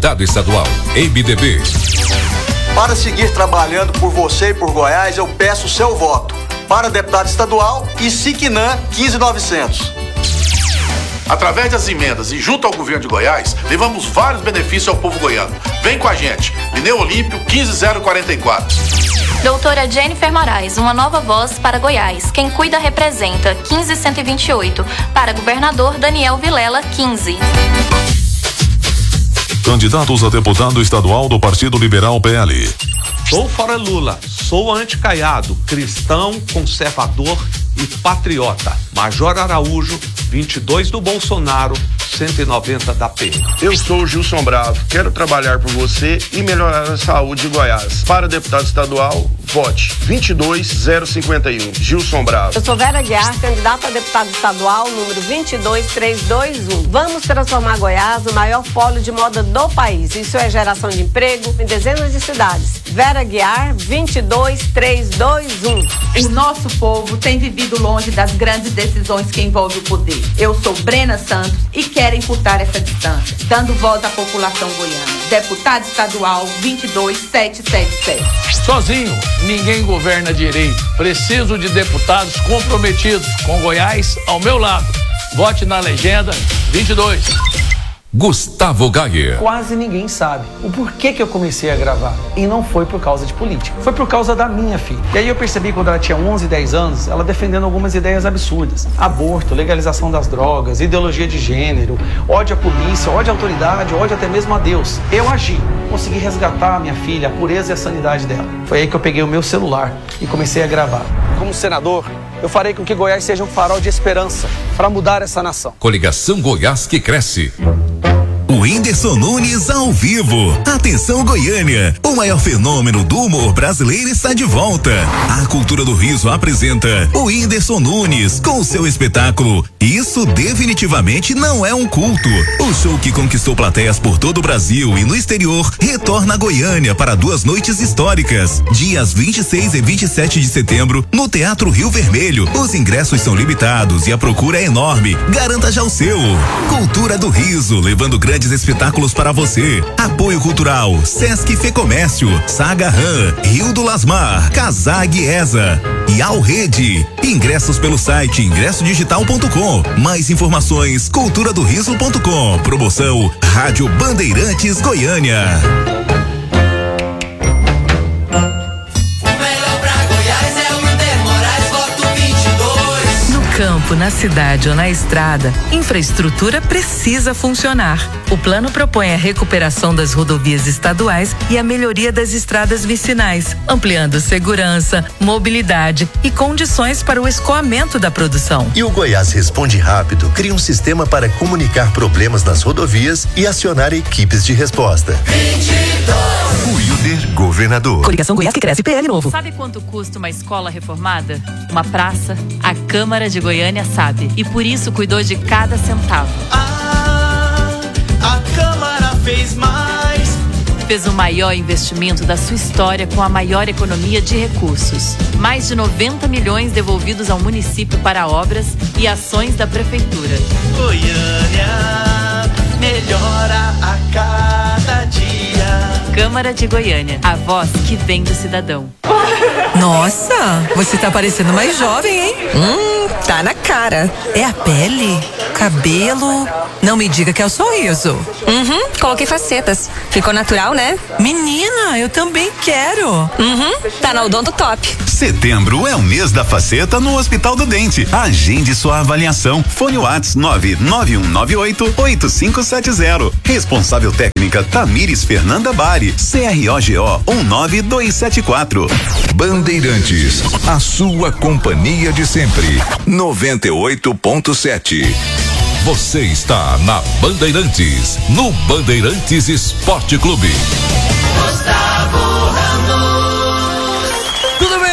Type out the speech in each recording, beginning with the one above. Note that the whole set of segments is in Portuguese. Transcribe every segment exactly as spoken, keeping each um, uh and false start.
deputado estadual, M D B. Para seguir trabalhando por você e por Goiás, eu peço o seu voto. Para deputado estadual e Siquinã quinze mil e novecentos. Através das emendas e junto ao governo de Goiás, levamos vários benefícios ao povo goiano. Vem com a gente. Lineu Olímpio quinze mil e quarenta e quatro. Doutora Jennifer Moraes, uma nova voz para Goiás. Quem cuida representa quinze mil cento e vinte e oito. Para governador Daniel Vilela, quinze. Candidatos a deputado estadual do Partido Liberal P L. Sou fora Lula, sou anticaiado, cristão, conservador e patriota. Major Araújo, vinte e dois do Bolsonaro, cento e noventa da P. Eu sou o Gilson Bravo, quero trabalhar por você e melhorar a saúde de Goiás. Para deputado estadual, vote vinte e dois zero cinquenta e um, Gilson Bravo. Eu sou Vera Guiar, candidata a deputado estadual, número vinte e dois três dois um. Vamos transformar Goiás no maior polo de moda do país. Isso é geração de emprego em dezenas de cidades. Vera Guiar, vinte e dois três dois um. O nosso povo tem vivido longe das grandes decisões que envolvem o poder. Eu sou Brena Santos e quero encurtar essa distância, dando voz à população goiana. Deputado estadual vinte e dois sete sete sete. Sozinho, ninguém governa direito. Preciso de deputados comprometidos com Goiás ao meu lado. Vote na legenda vinte e dois. Gustavo Gayer. Quase ninguém sabe o porquê que eu comecei a gravar. E não foi por causa de política. Foi por causa da minha filha. E aí eu percebi quando ela tinha onze, dez anos, ela defendendo algumas ideias absurdas. Aborto, legalização das drogas, ideologia de gênero, ódio à polícia, ódio à autoridade, ódio até mesmo a Deus. Eu agi. Consegui resgatar a minha filha, a pureza e a sanidade dela. Foi aí que eu peguei o meu celular e comecei a gravar. Como senador, eu farei com que Goiás seja um farol de esperança para mudar essa nação. Coligação Goiás que cresce. O Whindersson Nunes ao vivo. Atenção Goiânia, o maior fenômeno do humor brasileiro está de volta. A Cultura do Riso apresenta o Whindersson Nunes com o seu espetáculo Isso Definitivamente Não É um Culto. O show que conquistou plateias por todo o Brasil e no exterior retorna a Goiânia para duas noites históricas. Dias vinte e seis e vinte e sete de setembro no Teatro Rio Vermelho. Os ingressos são limitados e a procura é enorme. Garanta já o seu. Cultura do Riso, levando grandes espetáculos para você. Apoio cultural Sesc Fecomércio, Saga Ram, Rio do Lasmar, Casag Esa e Alrede. Ingressos pelo site ingresso digital ponto com. Mais informações cultura do riso ponto com. Promoção Rádio Bandeirantes Goiânia. Campo, na cidade ou na estrada, infraestrutura precisa funcionar. O plano propõe a recuperação das rodovias estaduais e a melhoria das estradas vicinais, ampliando segurança, mobilidade e condições para o escoamento da produção. E o Goiás Responde Rápido cria um sistema para comunicar problemas nas rodovias e acionar equipes de resposta. vinte e dois. O líder governador. Coligação Goiás que cresce, P L novo. Sabe quanto custa uma escola reformada? Uma praça? A Câmara de Goiânia sabe e por isso cuidou de cada centavo. Ah, a Câmara fez mais. Fez o maior investimento da sua história com a maior economia de recursos. Mais de noventa milhões devolvidos ao município para obras e ações da prefeitura. Goiânia melhora a cada dia. Câmara de Goiânia, a voz que vem do cidadão. Nossa, você tá parecendo mais jovem, hein? Hum, tá na cara. É a pele? Cabelo? Não me diga que é o sorriso. Uhum, coloquei facetas. Ficou natural, né? Menina, eu também quero. Uhum, tá na Odonto Top. Setembro é o mês da faceta no Hospital do Dente. Agende sua avaliação. Fone Whats nove nove um nove oito oito cinco sete zero. Responsável técnica Tamires Fernanda Bari. C R O G O um nove dois sete quatro. Bandeirantes, a sua companhia de sempre. noventa e oito ponto sete. Você está na Bandeirantes, no Bandeirantes Esporte Clube. Gustavo Ramos. Tudo bem?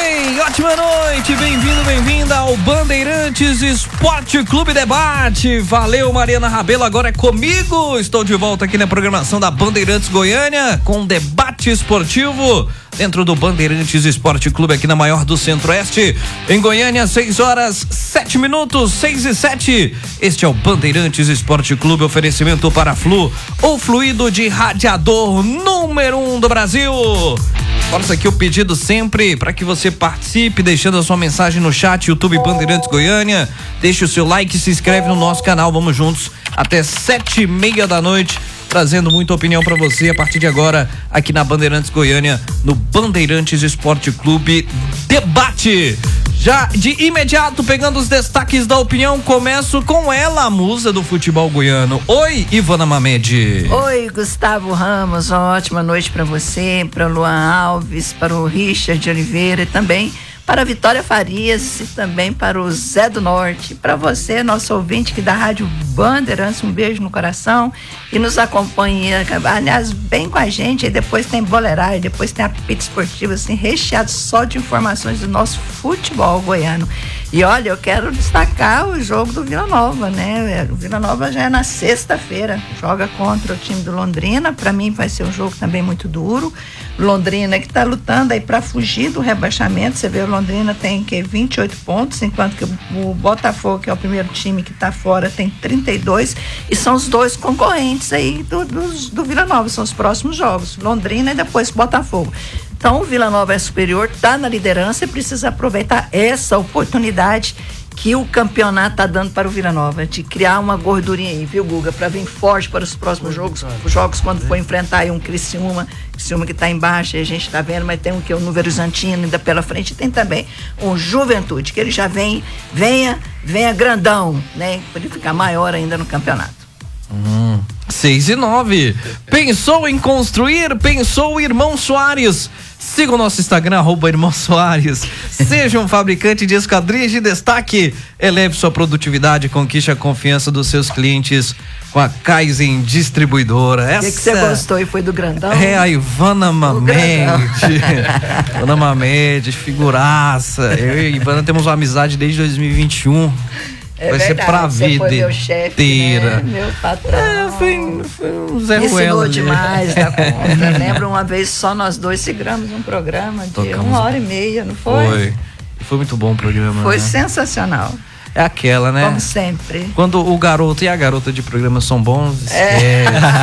ótima noite, bem-vindo, bem-vinda ao Bandeirantes Esporte Clube Debate. Valeu, Mariana Rabelo, agora é comigo. Estou de volta aqui na programação da Bandeirantes Goiânia com um debate esportivo dentro do Bandeirantes Esporte Clube aqui na maior do Centro-Oeste. Em Goiânia, seis horas, sete minutos, seis e sete. Este é o Bandeirantes Esporte Clube, oferecimento para Flu, o fluido de radiador número um do Brasil. Força aqui o pedido sempre para que você participe, deixando a sua mensagem no chat YouTube Bandeirantes Goiânia. Deixe o seu like e se inscreve no nosso canal. Vamos juntos até sete e meia da noite, trazendo muita opinião para você a partir de agora aqui na Bandeirantes Goiânia, no Bandeirantes Esporte Clube Debate. Já de imediato, pegando os destaques da opinião, começo com ela, a musa do futebol goiano. Oi, Ivana Mamed. Oi, Gustavo Ramos, uma ótima noite para você, para o Luan Alves, para o Richard de Oliveira e também para a Vitória Farias e também para o Zé do Norte. Para você, nosso ouvinte que da Rádio Bandeirantes, um beijo no coração e nos acompanha, aliás, bem com a gente. E depois tem Bolerário, depois tem a Pita Esportiva, assim, recheado só de informações do nosso futebol goiano. E olha, eu quero destacar o jogo do Vila Nova, né? O Vila Nova já é na sexta-feira, joga contra o time do Londrina. Para mim vai ser um jogo também muito duro. Londrina que está lutando aí para fugir do rebaixamento. Você vê, o Londrina tem que vinte e oito pontos, enquanto que o Botafogo, que é o primeiro time que está fora, tem trinta e dois, e são os dois concorrentes aí do, do, do Vila Nova, são os próximos jogos, Londrina e depois Botafogo. Então o Vila Nova é superior, está na liderança e precisa aproveitar essa oportunidade que o campeonato está dando para o Vila Nova, de criar uma gordurinha aí, viu, Guga, para vir forte para os próximos jogos, os jogos quando for enfrentar aí um Criciúma, Criciúma que está embaixo, a gente está vendo, mas tem um que é o Novo Horizontino ainda pela frente, e tem também um Juventude, que ele já vem, venha, venha grandão, né, para ele ficar maior ainda no campeonato. Hum, seis e nove. Pensou em construir? Pensou o Irmão Soares. Siga o nosso Instagram, arroba Irmão Soares. Seja um fabricante de esquadrias de destaque. Eleve sua produtividade e conquiste a confiança dos seus clientes com a Kaizen Distribuidora. O que você gostou e foi do grandão? É a Ivana Mamed. Ivana Mamed, figuraça. Eu e a Ivana temos uma amizade desde dois mil e vinte e um. É vai verdade, ser pra você vida foi meu chefe, inteira. Né? Meu patrão. É, foi, foi um Zé Ensinou Ruela ali. demais da conta. Lembro uma vez só nós dois seguramos um programa de Tocamos. uma hora e meia, não foi? Foi. Foi muito bom o programa. Foi né? sensacional. É aquela, né? Como sempre. Quando o garoto e a garota de programa são bons. É.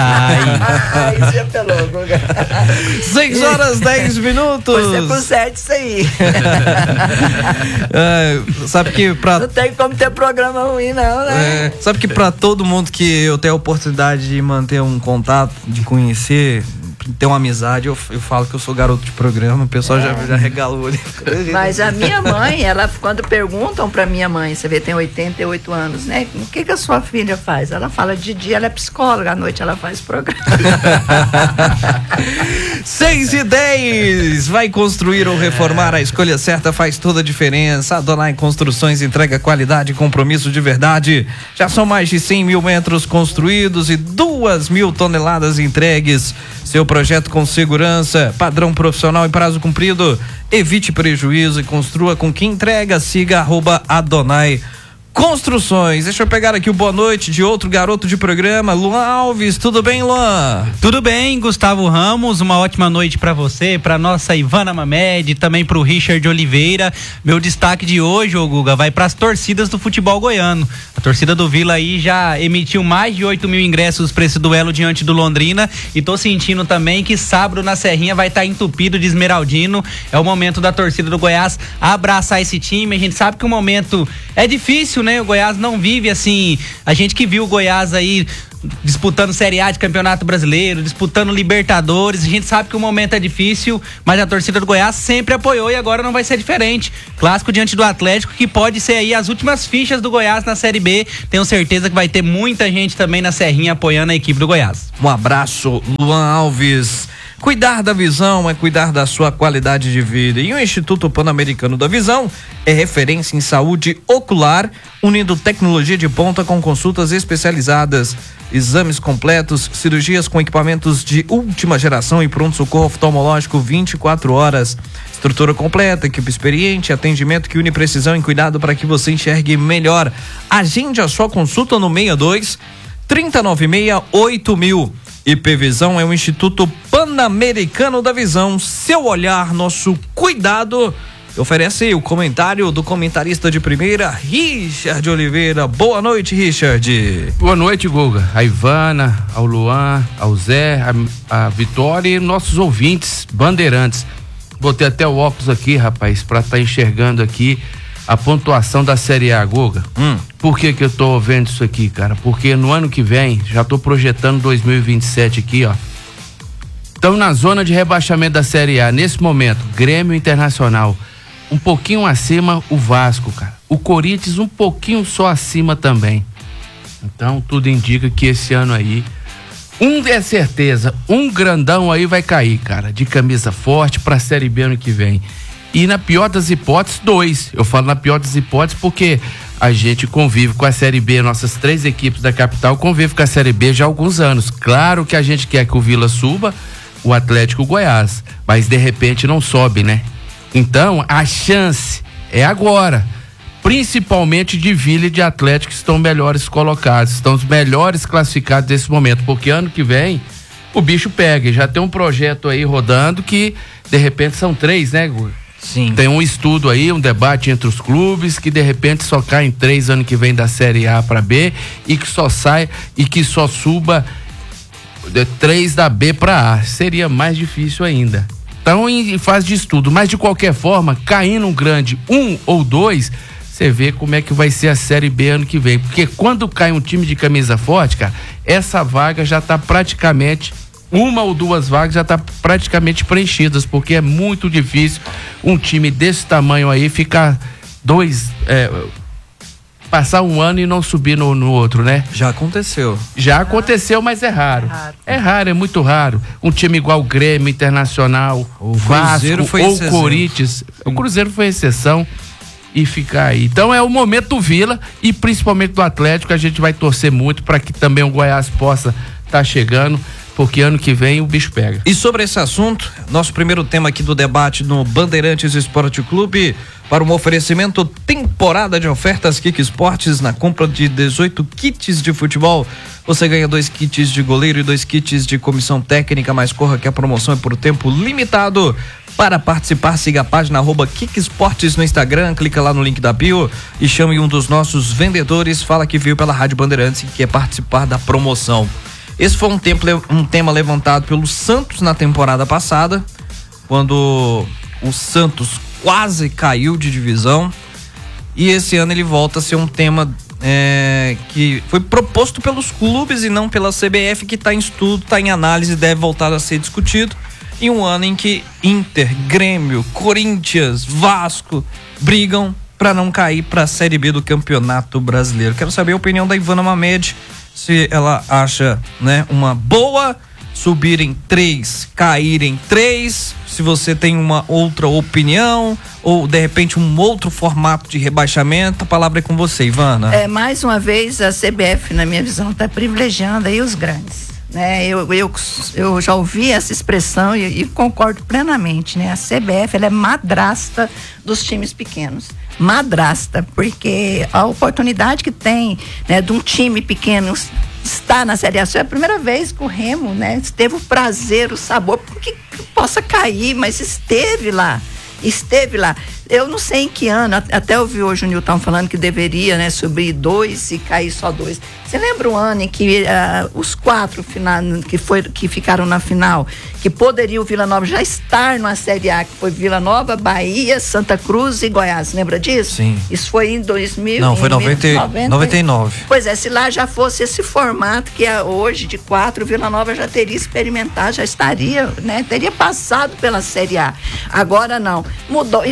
Ai. Aí você apelou, Guga. seis horas, dez minutos. Você pro sete isso aí. É, sabe que pra... Não tem como ter programa ruim, não, né? É, sabe que pra todo mundo que eu tenho a oportunidade de manter um contato, de conhecer, ter uma amizade, eu, eu falo que eu sou garoto de programa, o pessoal é. já, já regalou ali. Mas a minha mãe, ela, quando perguntam pra minha mãe, você vê, tem oitenta e oito anos, né? O que que a sua filha faz? Ela fala, de dia ela é psicóloga, à noite ela faz programa. seis e dez, vai construir ou reformar, a escolha certa faz toda a diferença. A Donai Construções entrega qualidade e compromisso de verdade. Já são mais de cem mil metros construídos e duas mil toneladas entregues. Seu projeto com segurança, padrão profissional e prazo cumprido. Evite prejuízo e construa com quem entrega. Siga arroba Adonai Construções. Deixa eu pegar aqui o boa noite de outro garoto de programa, Luan Alves. Tudo bem, Luan? Tudo bem, Gustavo Ramos. Uma ótima noite para você, para nossa Ivana Mamed, também para o Richard Oliveira. Meu destaque de hoje, ô Guga, vai para as torcidas do futebol goiano. A torcida do Vila aí já emitiu mais de oito mil ingressos para esse duelo diante do Londrina, e tô sentindo também que sábado na Serrinha vai estar tá entupido de esmeraldino. É o momento da torcida do Goiás abraçar esse time. A gente sabe que o momento é difícil, né? O Goiás não vive assim, a gente que viu o Goiás aí disputando Série A de Campeonato Brasileiro, disputando Libertadores, a gente sabe que o momento é difícil, mas a torcida do Goiás sempre apoiou e agora não vai ser diferente. Clássico diante do Atlético, que pode ser aí as últimas fichas do Goiás na Série B. Tenho certeza que vai ter muita gente também na Serrinha apoiando a equipe do Goiás. Um abraço, Luan Alves. Cuidar da visão é cuidar da sua qualidade de vida. E o Instituto Pan-Americano da Visão é referência em saúde ocular, unindo tecnologia de ponta com consultas especializadas, exames completos, cirurgias com equipamentos de última geração e pronto-socorro oftalmológico vinte e quatro horas. Estrutura completa, equipe experiente, atendimento que une precisão e cuidado para que você enxergue melhor. Agende a sua consulta no seis dois, três nove seis, oito mil. I P Visão é o Instituto Pan-Americano da Visão. Seu olhar, nosso cuidado. Oferece o comentário do comentarista de primeira, Richard Oliveira. Boa noite, Richard. Boa noite, Guga. A Ivana, ao Luan, ao Zé, a, a Vitória e nossos ouvintes bandeirantes. Botei até o óculos aqui, rapaz, pra estar tá enxergando aqui a pontuação da Série A, Guga. Hum. Por que que eu tô vendo isso aqui, cara? Porque no ano que vem, já tô projetando dois mil e vinte e sete aqui, ó. Estamos na zona de rebaixamento da Série A. Nesse momento, Grêmio Internacional, um pouquinho acima o Vasco, cara. O Corinthians um pouquinho só acima também. Então, tudo indica que esse ano aí, um é certeza, um grandão aí vai cair, cara, de camisa forte pra Série B ano que vem. E na pior das hipóteses, dois. Eu falo na pior das hipóteses porque a gente convive com a Série B, nossas três equipes da capital convivem com a Série B já há alguns anos. Claro que a gente quer que o Vila suba, o Atlético o Goiás, mas de repente não sobe, né? Então, a chance é agora, principalmente de Vila e de Atlético, que estão melhores colocados, estão os melhores classificados nesse momento, porque ano que vem o bicho pega, e já tem um projeto aí rodando que, de repente, são três, né, Gur? Sim. Tem um estudo aí, um debate entre os clubes, que de repente só caem três ano que vem da Série A para B, e que só sai, e que só suba de três da B para A. Seria mais difícil ainda. Então, em fase de estudo, mas de qualquer forma, caindo um grande um ou dois, você vê como é que vai ser a Série B ano que vem. Porque quando cai um time de camisa forte, cara, essa vaga já tá praticamente, uma ou duas vagas já tá praticamente preenchidas, porque é muito difícil um time desse tamanho aí ficar dois, é, passar um ano e não subir no, no outro, né? Já aconteceu. Já aconteceu, mas é raro. É raro, é, raro, é muito raro. Um time igual o Grêmio Internacional, o Vasco foi ou exceção. Corinthians. O Cruzeiro foi exceção e ficar aí. Então é o momento do Vila e principalmente do Atlético. A gente vai torcer muito para que também o Goiás possa estar tá chegando, porque ano que vem o bicho pega. E sobre esse assunto, nosso primeiro tema aqui do debate no Bandeirantes Esporte Clube, para um oferecimento temporada de ofertas Kik Esportes. Na compra de dezoito kits de futebol, você ganha dois kits de goleiro e dois kits de comissão técnica, mas corra que a promoção é por tempo limitado. Para participar, siga a página arroba Kik Esportes no Instagram, clica lá no link da bio e chame um dos nossos vendedores, fala que veio pela Rádio Bandeirantes e quer participar da promoção. Esse foi um, tempo, um tema levantado pelo Santos na temporada passada, quando o Santos quase caiu de divisão, e esse ano ele volta a ser um tema é, que foi proposto pelos clubes e não pela C B F, que está em estudo, está em análise e deve voltar a ser discutido, em um ano em que Inter, Grêmio, Corinthians, Vasco brigam para não cair para a Série B do Campeonato Brasileiro. Quero saber a opinião da Ivana Mamed, se ela acha, né, uma boa subir em três, cair em três, se você tem uma outra opinião ou de repente um outro formato de rebaixamento. A palavra é com você, Ivana. É, mais uma vez a C B F, na minha visão, está privilegiando aí os grandes, né? Eu, eu, eu já ouvi essa expressão e, e concordo plenamente, né? A C B F, ela é madrasta dos times pequenos. Madrasta, porque a oportunidade que tem, né, de um time pequeno estar na Série A, é a primeira vez que o Remo, né, teve o prazer, o sabor, que possa cair, mas esteve lá, esteve lá. Eu não sei em que ano, até ouvi hoje o Nilton falando que deveria, né, subir dois e cair só dois. Você lembra o ano em que uh, os quatro final, que, foi, que ficaram na final, que poderia o Vila Nova já estar na Série A, que foi Vila Nova, Bahia, Santa Cruz e Goiás, lembra disso? Sim. Isso foi em dois mil. Não, foi noventa, noventa e nove. Pois é, se lá já fosse esse formato que é hoje de quatro, o Vila Nova já teria experimentado, já estaria, né, teria passado pela Série A. Agora não, mudou, e, e mudou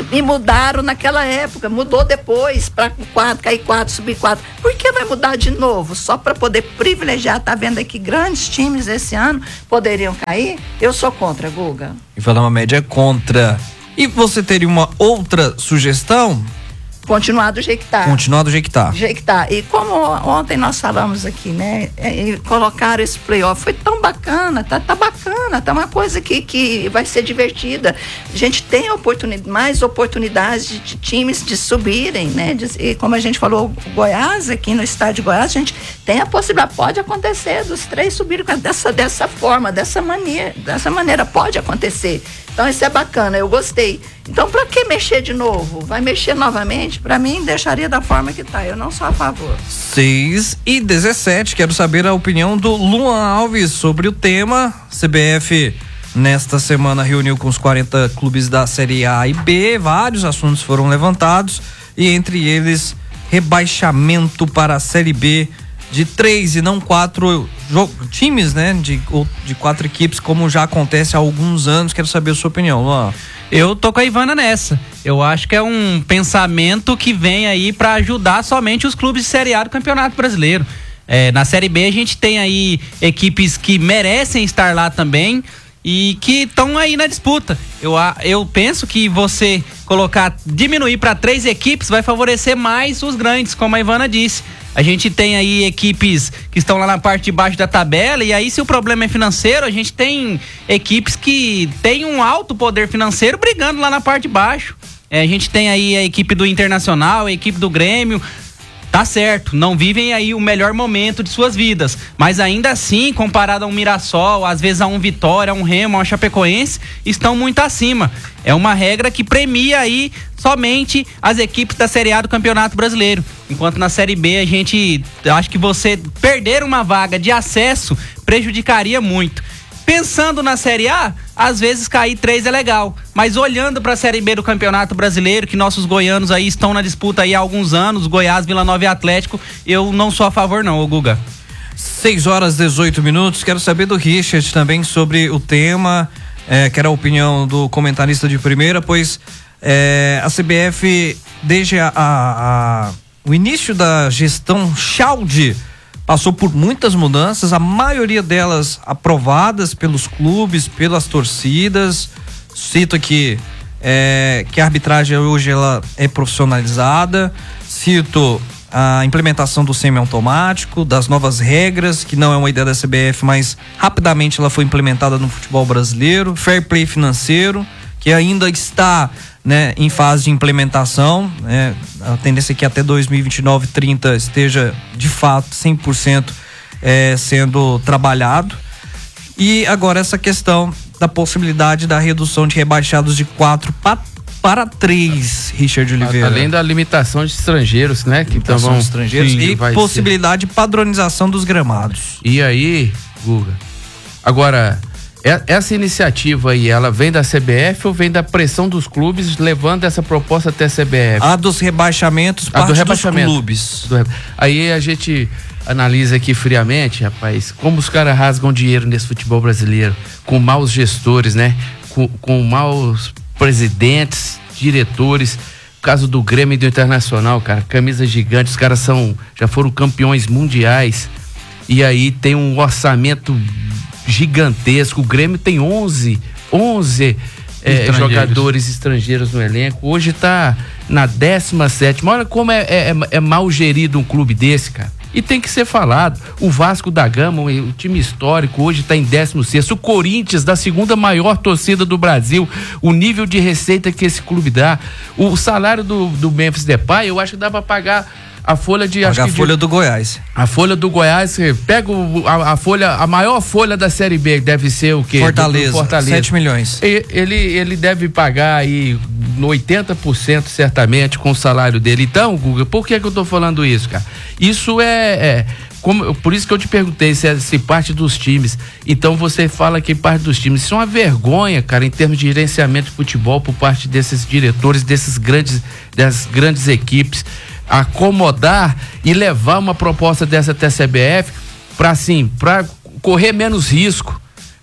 mudaram naquela época, mudou depois para quatro, cair quatro, subir quatro. Por que vai mudar de novo? Só para poder privilegiar, tá vendo aqui grandes times esse ano poderiam cair? Eu sou contra, Guga. Ivana Média é contra. E você teria uma outra sugestão? Continuar do jeito que tá. Continuar do jeito que tá. Do jeito que tá. E como ontem nós falamos aqui, né? E colocaram esse playoff, foi tão bacana, tá, tá bacana, tá uma coisa que, que vai ser divertida. A gente tem oportunidade, mais oportunidades de, de times de subirem, né? De, e como a gente falou, o Goiás, aqui no estádio de Goiás, a gente tem a possibilidade, pode acontecer, dos três subirem dessa, dessa forma, dessa maneira, dessa maneira, pode acontecer. Então isso é bacana, eu gostei. Então pra que mexer de novo? Vai mexer novamente? Pra mim deixaria da forma que tá, eu não sou a favor. seis e dezessete, quero saber a opinião do Luan Alves sobre o tema. C B F nesta semana reuniu com os quarenta clubes da Série A e B, vários assuntos foram levantados e entre eles rebaixamento para a Série B de três e não quatro times, né? De, de quatro equipes, como já acontece há alguns anos. Quero saber a sua opinião, Luan. Eu tô com a Ivana nessa. Eu acho que é um pensamento que vem aí para ajudar somente os clubes de Série A do Campeonato Brasileiro. É, na Série B a gente tem aí equipes que merecem estar lá também e que estão aí na disputa. Eu, eu penso que você colocar, diminuir para três equipes vai favorecer mais os grandes, como a Ivana disse. A gente tem aí equipes que estão lá na parte de baixo da tabela e aí se o problema é financeiro, a gente tem equipes que têm um alto poder financeiro brigando lá na parte de baixo. É, a gente tem aí a equipe do Internacional, a equipe do Grêmio. Tá certo, não vivem aí o melhor momento de suas vidas, mas ainda assim, comparado a um Mirassol, às vezes a um Vitória, a um Remo, a um Chapecoense, estão muito acima. É uma regra que premia aí somente as equipes da Série A do Campeonato Brasileiro. Enquanto na Série B a gente, acho que você perder uma vaga de acesso prejudicaria muito. Pensando na Série A, às vezes cair três é legal, mas olhando para a Série B do Campeonato Brasileiro, que nossos goianos aí estão na disputa aí há alguns anos, Goiás, Vila Nova e Atlético, eu não sou a favor não, ô Guga. seis horas e dezoito minutos, quero saber do Richard também sobre o tema, é, quero a opinião do comentarista de primeira, pois é, a C B F, desde a, a, a, o início da gestão Chaldi, passou por muitas mudanças, a maioria delas aprovadas pelos clubes, pelas torcidas. Cito aqui é, que a arbitragem hoje ela é profissionalizada. Cito a implementação do semiautomático, das novas regras, que não é uma ideia da C B F, mas rapidamente ela foi implementada no futebol brasileiro. Fair play financeiro, que ainda está, né, em fase de implementação, né? A tendência é que até dois mil e vinte e nove, trinta esteja de fato cem por cento é, sendo trabalhado. E agora essa questão da possibilidade da redução de rebaixados de quatro pa, para três, Richard Oliveira. Além da limitação de estrangeiros, né? Que limitação vão, de estrangeiros sim, e possibilidade ser. de padronização dos gramados. E aí, Guga, agora... Essa iniciativa aí, ela vem da C B F ou vem da pressão dos clubes levando essa proposta até a C B F? A dos rebaixamentos, parte a do rebaixamento. dos clubes. Do, aí a gente analisa aqui friamente, rapaz, como os caras rasgam dinheiro nesse futebol brasileiro, com maus gestores, né? Com, com maus presidentes, diretores. O caso do Grêmio e do Internacional, cara, camisa gigante, os caras são, já foram campeões mundiais e aí tem um orçamento gigantesco. O Grêmio tem onze, onze é, jogadores estrangeiros no elenco. Hoje tá na décima sétima. Olha como é, é, é mal gerido um clube desse, cara. E tem que ser falado. O Vasco da Gama, o time histórico, hoje está em décimo sexto. O Corinthians, da segunda maior torcida do Brasil. O nível de receita que esse clube dá. O salário do, do Memphis Depay, eu acho que dá para pagar a folha de... Paga acho a que folha de, do Goiás. A folha do Goiás, pega o, a, a folha, a maior folha da Série B, deve ser o quê? Fortaleza, do, do Fortaleza. sete milhões. E, ele, ele deve pagar aí oitenta por cento certamente com o salário dele. Então, Guga, por que que eu tô falando isso, cara? Isso é... é como, por isso que eu te perguntei se é se parte dos times. Então você fala que parte dos times. Isso é uma vergonha, cara, em termos de gerenciamento de futebol por parte desses diretores, desses grandes, das grandes equipes. Acomodar e levar uma proposta dessa até a C B F para assim, para correr menos risco,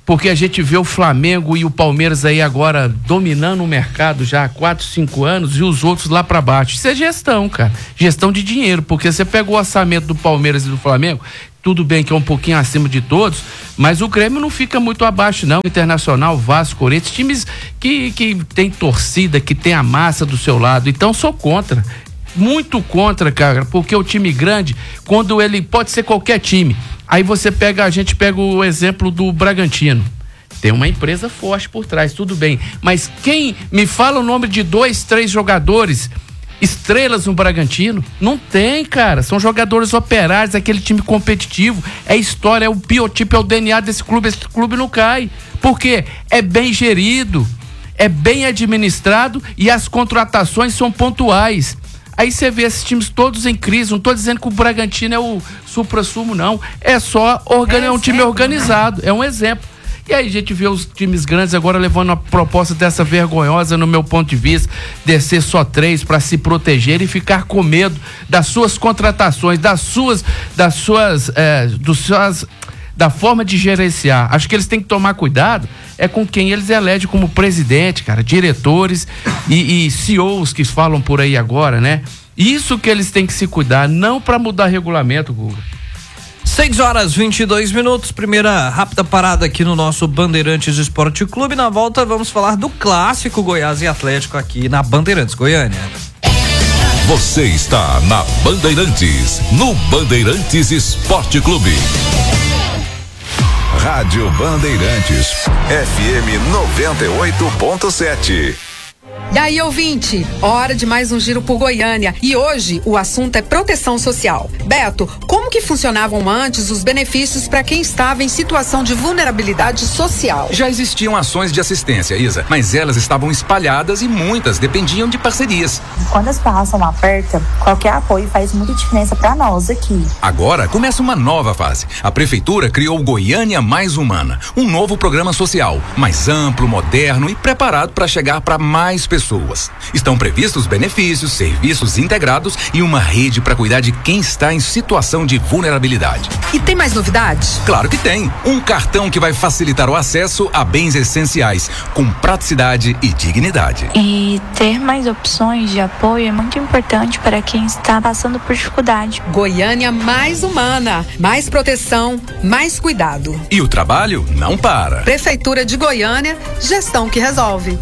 porque a gente vê o Flamengo e o Palmeiras aí agora dominando o mercado já há quatro, cinco anos e os outros lá para baixo. Isso é gestão, cara. Gestão de dinheiro, porque você pega o orçamento do Palmeiras e do Flamengo, tudo bem que é um pouquinho acima de todos, mas o Grêmio não fica muito abaixo não. Internacional, Vasco, Corinthians, times que, que tem torcida, que tem a massa do seu lado. Então sou contra, muito contra, cara, porque o time grande, quando ele pode ser qualquer time, aí você pega, a gente pega o exemplo do Bragantino. Tem uma empresa forte por trás, tudo bem. Mas quem me fala o nome de dois, três jogadores estrelas no Bragantino? Não tem, cara. São jogadores operários, aquele time competitivo. É história, é o biotipo, é o D N A desse clube. Esse clube não cai. Por quê? É bem gerido, é bem administrado e as contratações são pontuais. Aí você vê esses times todos em crise. Não tô dizendo que o Bragantino é o supra-sumo, não. É só organi- é um time organizado. É um exemplo. E aí a gente vê os times grandes agora levando uma proposta dessa vergonhosa, no meu ponto de vista, descer só três para se proteger e ficar com medo das suas contratações, das suas, das suas, é, dos suas, da forma de gerenciar. Acho que eles têm que tomar cuidado é com quem eles elegem como presidente, cara, diretores e, e C E Os que falam por aí agora, né? Isso que eles têm que se cuidar, não para mudar regulamento, Guga. seis horas e vinte e dois minutos, primeira rápida parada aqui no nosso Bandeirantes Esporte Clube. Na volta vamos falar do clássico Goiás e Atlético aqui na Bandeirantes Goiânia. Você está na Bandeirantes, no Bandeirantes Esporte Clube. Rádio Bandeirantes, F M noventa e oito ponto sete. E aí, ouvinte, hora de mais um Giro por Goiânia. E hoje o assunto é proteção social. Beto, como que funcionavam antes os benefícios para quem estava em situação de vulnerabilidade social? Já existiam ações de assistência, Isa, mas elas estavam espalhadas e muitas dependiam de parcerias. Quando a situação aperta, qualquer apoio faz muita diferença para nós aqui. Agora começa uma nova fase. A Prefeitura criou o Goiânia Mais Humana, um novo programa social, mais amplo, moderno e preparado para chegar para mais pessoas. Pessoas. Estão previstos benefícios, serviços integrados e uma rede para cuidar de quem está em situação de vulnerabilidade. E tem mais novidades? Claro que tem. Um cartão que vai facilitar o acesso a bens essenciais, com praticidade e dignidade. E ter mais opções de apoio é muito importante para quem está passando por dificuldade. Goiânia Mais Humana, mais proteção, mais cuidado. E o trabalho não para. Prefeitura de Goiânia, gestão que resolve.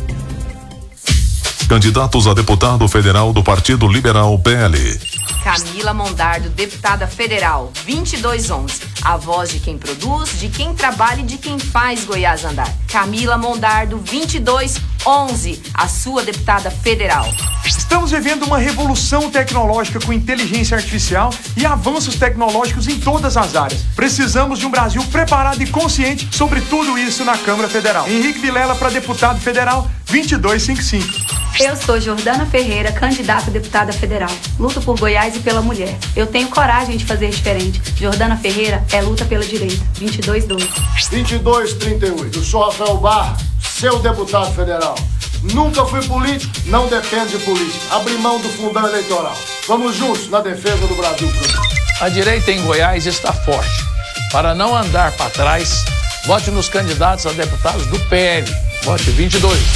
Candidatos a deputado federal do Partido Liberal P L. Camila Mondardo, deputada federal, vinte e dois onze. A voz de quem produz, de quem trabalha e de quem faz Goiás andar. Camila Mondardo, vinte e dois onze. A sua deputada federal. Estamos vivendo uma revolução tecnológica com inteligência artificial e avanços tecnológicos em todas as áreas. Precisamos de um Brasil preparado e consciente sobre tudo isso na Câmara Federal. Henrique Vilela para deputado federal, vinte e dois cinquenta e cinco. Eu sou Jordana Ferreira, candidata a deputada federal. Luto por Goiás e pela mulher. Eu tenho coragem de fazer diferente. Jordana Ferreira é luta pela direita. vinte e dois doze. vinte e dois trinta e oito. Eu sou Rafael Barra, seu deputado federal. Nunca fui político, não depende de política. Abri mão do fundão eleitoral. Vamos juntos na defesa do Brasil. A direita em Goiás está forte. Para não andar para trás, vote nos candidatos a deputados do P L. Vote vinte e dois.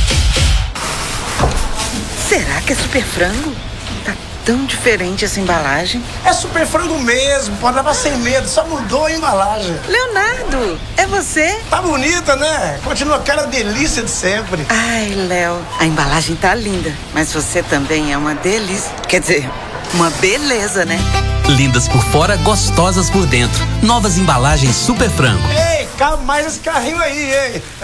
Será que é super frango? Tá tão diferente essa embalagem. É super frango mesmo, pode levar sem medo, só mudou a embalagem. Leonardo, é você? Tá bonita, né? Continua aquela delícia de sempre. Ai, Léo, a embalagem tá linda, mas você também é uma delícia. Quer dizer, uma beleza, né? Lindas por fora, gostosas por dentro. Novas embalagens super frango. Ei, cabe mais esse carrinho aí, ei.